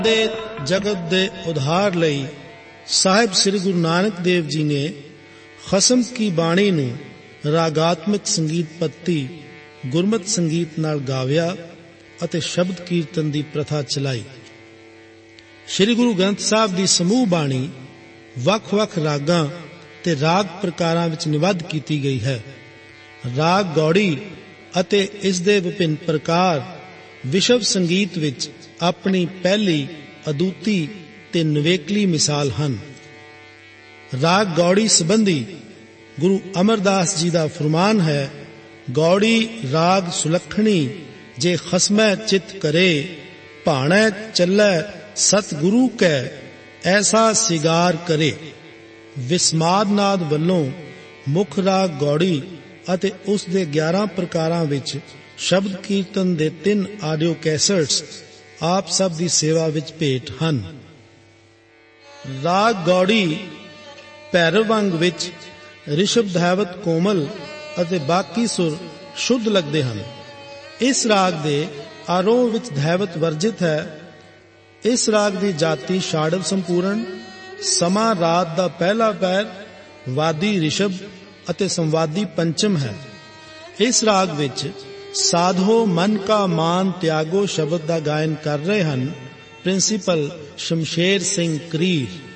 ਦੇ ਜਗਤ ਦੇ ਉਧਾਰ ਲਈ ਸਾਹਿਬ ਸ੍ਰੀ ਗੁਰੂ ਨਾਨਕ ਦੇਵ ਜੀ ਨੇ ਖਸਮ ਕੀ ਬਾਣੀ ਨੂੰ ਰਾਗਾਤਮਕ ਸੰਗੀਤ ਪੱਤੀ ਗੁਰਮਤ ਸੰਗੀਤ ਨਾਲ ਗਾਵਿਆ ਅਤੇ ਸ਼ਬਦ ਕੀਰਤਨ ਦੀ ਪ੍ਰਥਾ ਚਲਾਈ। ਸ੍ਰੀ ਗੁਰੂ ਗ੍ਰੰਥ ਸਾਹਿਬ ਦੀ ਸਮੂਹ ਬਾਣੀ ਵੱਖ-ਵੱਖ ਰਾਗਾਂ ਤੇ ਰਾਗ ਪ੍ਰਕਾਰਾਂ ਵਿੱਚ ਨਿਬੱਧ ਕੀਤੀ ਗਈ ਹੈ। ਰਾਗ ਗੌੜੀ ਅਤੇ ਇਸ ਦੇ ਵਿਭਿੰਨ ਪ੍ਰਕਾਰ ਵਿਸ਼ਵ ਸੰਗੀਤ ਵਿੱਚ ਆਪਣੀ ਪਹਿਲੀ ਅਦੁੱਤੀ ਤੇ ਨਿਵੇਕਲੀ ਮਿਸਾਲ ਹਨ। ਰਾਗ ਗੌੜੀ ਸੰਬੰਧੀ ਗੁਰੂ ਅਮਰਦਾਸ ਜੀ ਦਾ ਫਰਮਾਨ ਹੈ, ਗੌੜੀ ਰਾਗ ਸੁਲੱਖਣੀ ਜੇ ਖਸਮੈ ਚਿਤ ਕਰੇ, ਭਾਣੈ ਚੱਲੈ ਸਤਿਗੁਰੂ ਕੈ ਐਸਾ ਸਿਗਾਰ ਕਰੇ। ਵਿਸਮਾਦ ਨਾਦ ਵੱਲੋਂ ਮੁੱਖ ਰਾਗ ਗੌੜੀ ਅਤੇ ਉਸ ਦੇ 11 ਪ੍ਰਕਾਰਾਂ ਵਿੱਚ ਸ਼ਬਦ ਕੀਰਤਨ ਦੇ 3 ਆਡੀਓ ਕੈਸਟਸ ਆਪ ਸਭ ਦੀ ਸੇਵਾ ਵਿੱਚ ਭੇਟ ਹਨ। ਰਾਗ ਗੌੜੀ ਭੈਰਵ ਅੰਗ ਵਿੱਚ ਰਿਸ਼ਭ ਧੈਵਤ ਕੋਮਲ ਅਤੇ ਬਾਕੀ ਸੁਰ ਸ਼ੁੱਧ ਲੱਗਦੇ ਹਨ। ਇਸ ਰਾਗ ਦੇ ਆਰੋਹ ਵਿੱਚ ਧੈਵਤ ਵਰਜਿਤ ਹੈ। ਇਸ ਰਾਗ ਦੀ ਜਾਤੀ ਛਾੜਵ ਸੰਪੂਰਨ, ਸਮਾਂ ਰਾਤ ਦਾ ਪਹਿਲਾ ਪੈਰ, ਵਾਦੀ ਰਿਸ਼ਭ ਅਤੇ ਸੰਵਾਦੀ ਪੰਚਮ ਹੈ। ਇਸ ਰਾਗ ਵਿੱਚ ਸਾਧੋ ਮਨ ਕਾ ਮਾਨ ਤਿਆਗੋ ਸ਼ਬਦ ਦਾ ਗਾਇਨ ਕਰ ਰਹੇ ਹਨ ਪ੍ਰਿੰਸੀਪਲ ਸ਼ਮਸ਼ੇਰ ਸਿੰਘ ਕਰੀਰ।